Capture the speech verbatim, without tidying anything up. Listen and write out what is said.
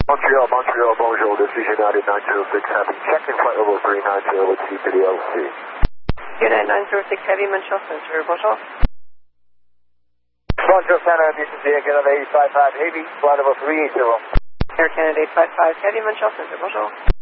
Montreal, Montreal, bonjour, this is United nine zero six Heavy. Check in flight level three nine zero with C to the L C. United nine zero six Heavy, Montreal Center, bonjour. Montreal Center, this is Air Canada eight five five Heavy, flight level three eight zero. Air Canada eight five five Heavy, Montreal Center, bonjour.